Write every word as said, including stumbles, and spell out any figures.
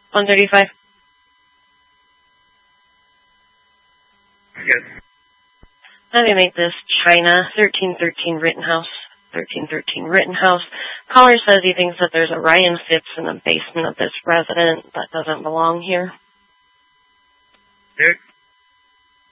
one thirty-five. Yes. How do you make this China, thirteen thirteen Rittenhouse, thirteen thirteen Rittenhouse. Caller says he thinks that there's a Ryan Phipps in the basement of this resident that doesn't belong here. There,